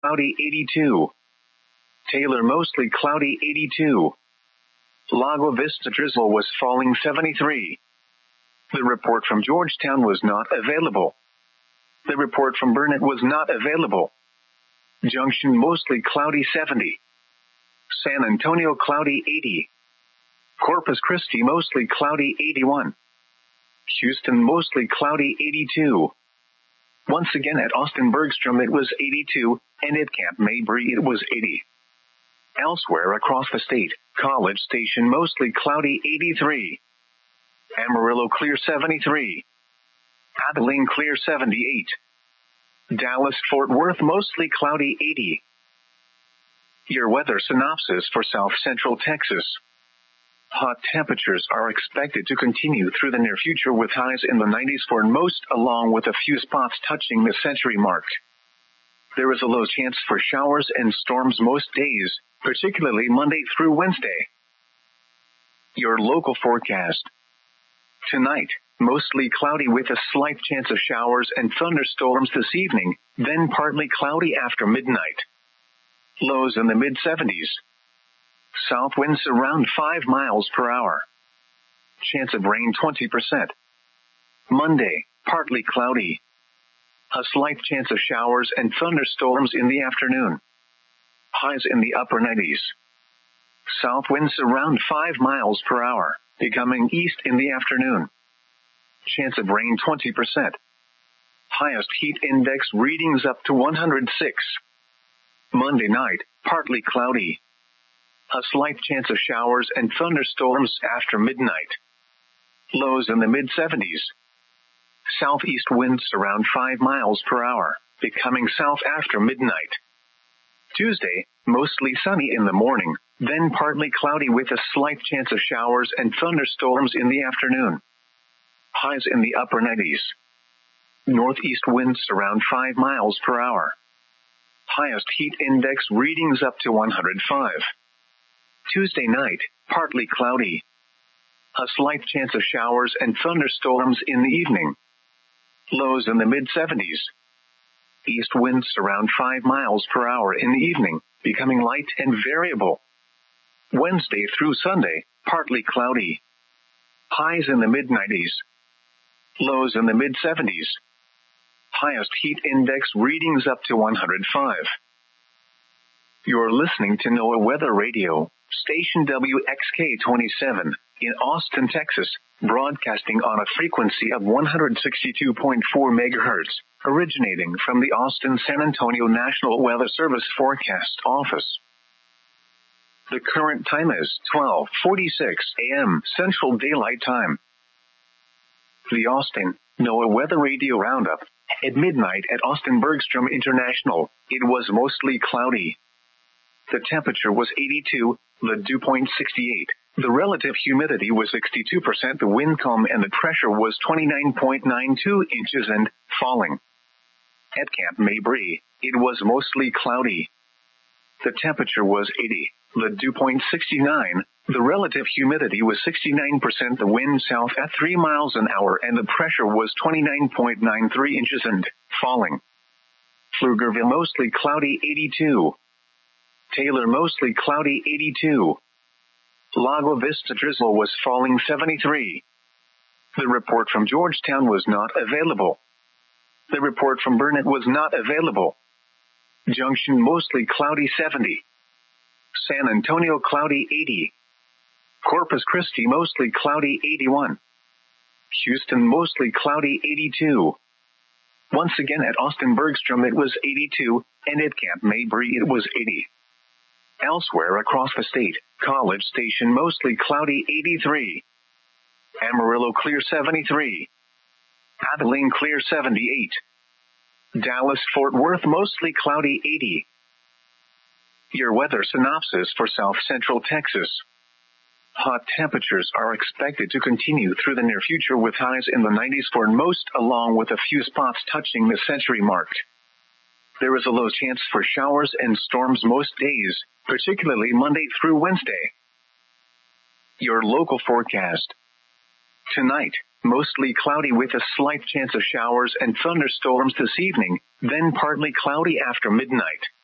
cloudy 82. Taylor mostly cloudy 82. Lago Vista drizzle was falling 73. The report from Georgetown was not available. The report from Burnet was not available. Junction mostly cloudy 70. San Antonio cloudy 80. Corpus Christi mostly cloudy 81. Houston mostly cloudy 82. Once again at Austin Bergstrom it was 82, and at Camp Mabry it was 80. Elsewhere across the state, College Station mostly cloudy 83. Amarillo clear 73. Abilene clear 78. Dallas Fort Worth mostly cloudy 80. Your weather synopsis for South Central Texas. Hot temperatures are expected to continue through the near future with highs in the 90s for most, along with a few spots touching the century mark. There is a low chance for showers and storms most days, particularly Monday through Wednesday. Your local forecast. Tonight, mostly cloudy with a slight chance of showers and thunderstorms this evening, then partly cloudy after midnight. Lows in the mid-70s. South winds around 5 miles per hour. Chance of rain 20%. Monday, partly cloudy. A slight chance of showers and thunderstorms in the afternoon. Highs in the upper 90s. South winds around 5 miles per hour, becoming east in the afternoon. Chance of rain 20%. Highest heat index readings up to 106. Monday night, partly cloudy. A slight chance of showers and thunderstorms after midnight. Lows in the mid-70s. Southeast winds around 5 miles per hour, becoming south after midnight. Tuesday, mostly sunny in the morning, then partly cloudy with a slight chance of showers and thunderstorms in the afternoon. Highs in the upper 90s. Northeast winds around 5 miles per hour. Highest heat index readings up to 105. Tuesday night, partly cloudy. A slight chance of showers and thunderstorms in the evening. Lows in the mid-70s. East winds around 5 miles per hour in the evening, becoming light and variable. Wednesday through Sunday, partly cloudy. Highs in the mid-90s. Lows in the mid-70s. Highest heat index readings up to 105. You're listening to NOAA Weather Radio, station WXK-27, in Austin, Texas, broadcasting on a frequency of 162.4 megahertz, originating from the Austin-San Antonio National Weather Service Forecast Office. The current time is 12:46 a.m. Central Daylight Time. The Austin NOAA Weather Radio Roundup. At midnight at Austin Bergstrom International, it was mostly cloudy. The temperature was 82, the dew point 68. The relative humidity was 62%, the wind calm, and the pressure was 29.92 inches and falling. At Camp Mabry, it was mostly cloudy. The temperature was 80, the dew point 69. The relative humidity was 69%, the wind south at 3 miles an hour, and the pressure was 29.93 inches and falling. Pflugerville mostly cloudy 82. Taylor mostly cloudy 82. Lago Vista drizzle was falling 73. The report from Georgetown was not available. The report from Burnet was not available. Junction mostly cloudy 70. San Antonio cloudy 80. Corpus Christi mostly cloudy 81. Houston mostly cloudy 82. Once again at Austin Bergstrom it was 82, and at Camp Mabry it was 80. Elsewhere across the state, College Station mostly cloudy 83. Amarillo clear 73. Abilene clear 78. Dallas Fort Worth mostly cloudy 80. Your weather synopsis for South Central Texas. Hot temperatures are expected to continue through the near future with highs in the 90s for most, along with a few spots touching the century mark. There is a low chance for showers and storms most days, particularly Monday through Wednesday. Your local forecast. Tonight, mostly cloudy with a slight chance of showers and thunderstorms this evening, then partly cloudy after midnight.